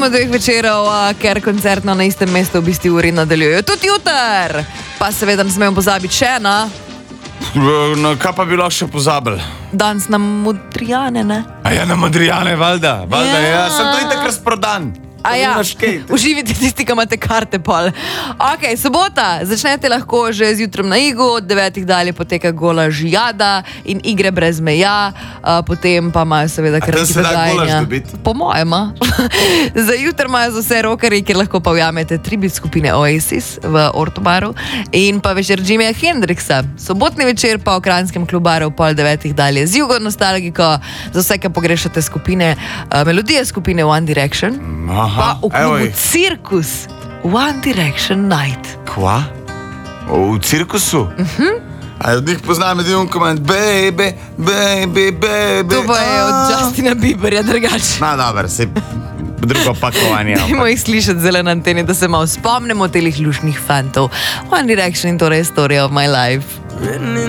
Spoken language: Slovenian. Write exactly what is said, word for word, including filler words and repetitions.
smo dveh večerov, ker koncertno na istem mestu v bistvu uri nadaljujejo. Tudi jutr, pa seveda ne smemo pozabiti še na... No, kaj pa bi lahko še pozabili? Danes na Modrijane, ne? A ja, na Modrijane, valjda, valjda, ja, ja sem to itak razprodan. A ja, uživite tisti, ki imate karte pol. Ok, sobota, začnete lahko že zjutraj na Igu, od devetih dalje poteka gola žijada in igre brez meja, uh, potem pa imajo seveda kar nekaj dogajanja. A tam se da golaž dobiti? Po mojem, a? Za jutr imajo za vse rockerji, kjer lahko pa ujamete tribut skupine Oasis v Ortobaru in pa večer Jimija Hendrixa. Sobotni večer pa v Kranjskem klubaru pol devetih dalje z jugo nostalgiko, za vse, ki pogrešate skupine, uh, melodije skupine One Direction. Aha. Pa v klubu Cirkus One Direction Night. Kva? V cirkusu? Uh-huh. A od njih poznam edin komand Baby, baby, baby. To pa je od Justina Bieberja drugače. Na dober, se drugo pakovanje. Dajmo jih slišati zelo na anteni, da se malo spomnimo telih lušnih fantov. One Direction in torej Story of my life.